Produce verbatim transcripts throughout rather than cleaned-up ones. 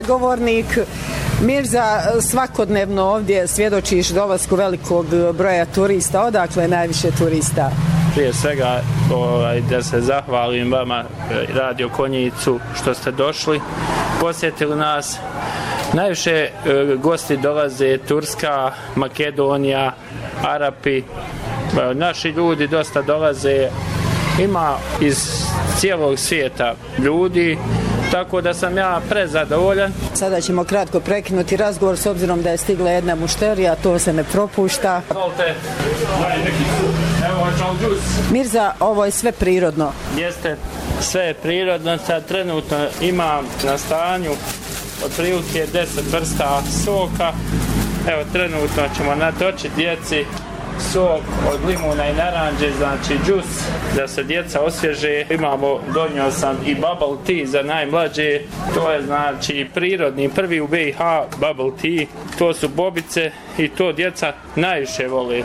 Govornik Mirza, svakodnevno ovdje svjedočiš dolasku velikog broja turista. Odakle je najviše turista? Prije svega ovaj, da se zahvalim vama, Radio Konjicu, što ste došli, posjetili nas. Najviše e, gosti dolaze Turska, Makedonija, Arapi. E, naši ljudi dosta dolaze. Ima iz cijelog svijeta ljudi. Tako da sam ja prezadovoljan. Sada ćemo kratko prekinuti razgovor s obzirom da je stigla jedna mušterija, to se ne propušta. Mirza, ovo je sve prirodno. Jeste, sve je prirodno. Sad trenutno imam na stanju otprilike deset vrsta soka. Evo, trenutno ćemo natočiti djeci sok od limuna i naranđe, znači džus, da se djeca osvježe. Imamo, donio sam i bubble tea za najmlađe, to je znači prirodni, prvi u B i H bubble tea, to su bobice i to djeca najviše vole.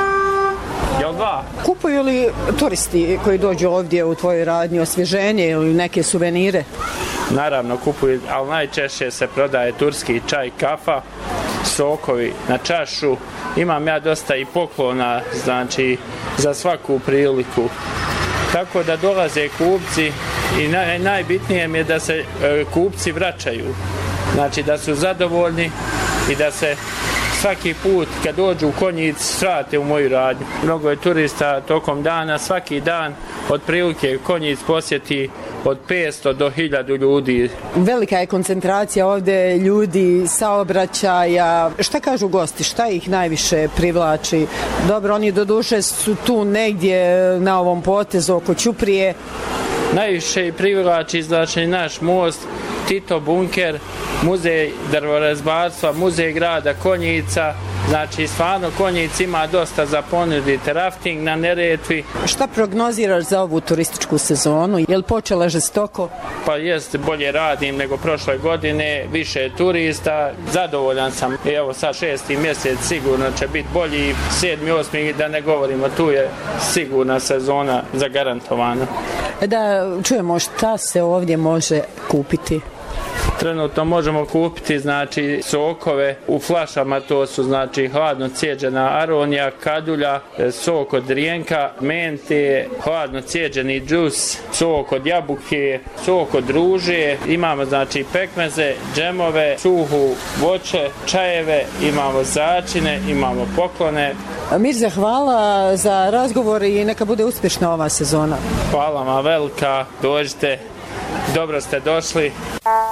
Jel dva? Kupuju li turisti koji dođu ovdje u tvojoj radnji osvježenje ili neke suvenire? Naravno kupuju, ali najčešće se prodaje turski čaj, kafa, sokovi na čašu. Imam ja dosta i poklona, znači, za svaku priliku. Tako da dolaze kupci i naj, najbitnije mi je da se e, kupci vraćaju. Znači da su zadovoljni i da se svaki put kad dođu u Konjic vrate u moju radnju. Mnogo je turista tokom dana, svaki dan otprilike Konjic posjeti od petsto do hiljadu ljudi. Velika je koncentracija ovdje ljudi, saobraćaja. Šta kažu gosti? Šta ih najviše privlači? Dobro, oni doduše su tu negdje na ovom potezu oko Ćuprije. Najviše privlači znači naš most, Tito bunker, muzej drvorezbarstva, muzej grada Konjica. Znači, stvarno Konjic ima dosta za ponuditi, rafting na Neretvi. Šta prognoziraš za ovu turističku sezonu? Je li počela žestoko? Pa jest, bolje radim nego prošle godine, više turista, zadovoljan sam. Evo sad šesti mjesec sigurno će biti bolji, sedmi, osmi, da ne govorimo, tu je sigurna sezona zagarantovana. Da čujemo šta se ovdje može kupiti. Trenutno možemo kupiti znači sokove u flašama, to su znači hladno cijeđena aronija, kadulja, sok od rijenka, mente, hladno cijeđeni džus, sok od jabuke, sok od ruže, imamo znači pekmeze, džemove, suhu voće, čajeve, imamo začine, imamo poklone. Mirza, hvala za razgovor i neka bude uspješna ova sezona. Hvala vam velika, dođite, dobro ste došli.